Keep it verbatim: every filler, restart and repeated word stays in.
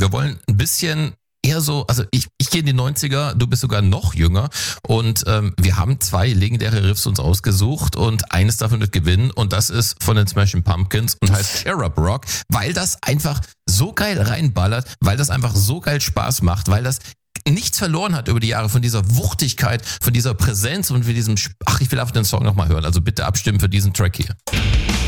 Wir wollen ein bisschen eher so, also ich, ich gehe in die neunziger, du bist sogar noch jünger und ähm, wir haben zwei legendäre Riffs uns ausgesucht und eines davon wird gewinnen und das ist von den Smashing Pumpkins und heißt Cheer Up Rock, weil das einfach so geil reinballert, weil das einfach so geil Spaß macht, weil das nichts verloren hat über die Jahre von dieser Wuchtigkeit, von dieser Präsenz und von diesem, ach, ich will einfach den Song nochmal hören, also bitte abstimmen für diesen Track hier.